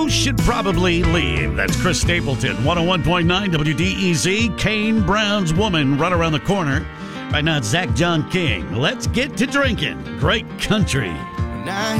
Should probably leave. That's Chris Stapleton, 101.9 WDEZ. Kane Brown's Woman, right around the corner. Right now it's Zach John King. Let's get to drinking. Great country. Now